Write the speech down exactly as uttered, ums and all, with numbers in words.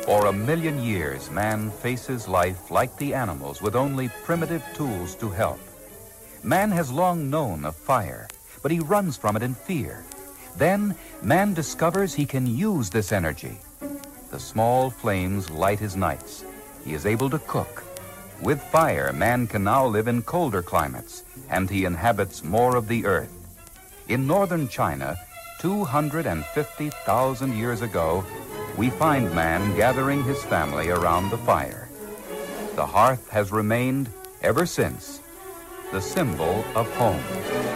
For a million years, man faces life like the animals with only primitive tools to help. Man has long known of fire, but he runs from it in fear. Then, man discovers he can use this energy. The small flames light his nights. He is able to cook. With fire, man can now live in colder climates, and he inhabits more of the earth. In northern China, two hundred fifty thousand years ago, we find man gathering his family around the fire. The hearth has remained, ever since, the symbol of home.